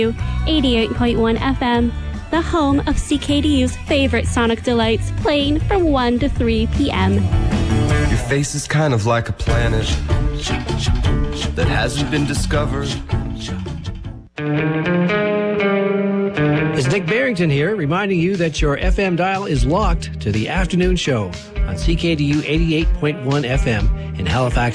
88.1 FM, the home of CKDU's favorite sonic delights, playing from 1 to 3 p.m. Your face is kind of like a planet that hasn't been discovered. It's Nick Barrington here, reminding you that your FM dial is locked to the afternoon show on CKDU 88.1 FM in Halifax,